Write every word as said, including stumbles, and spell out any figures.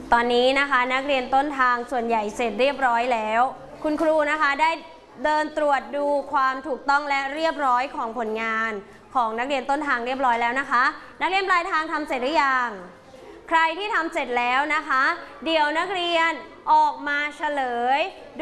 ตอนนี้นะคะนักเรียนต้นทางส่วนใหญ่เสร็จเรียบร้อยแล้วคุณครูนะคะได้เดินตรวจดูความถูกต้องและเรียบร้อยของผลงานของนักเรียนต้นทางเรียบร้อยแล้วนะคะนักเรียนปลายทางทำเสร็จหรือยังใครที่ทำเสร็จแล้วนะคะเดี๋ยวนักเรียนออกมาเฉลย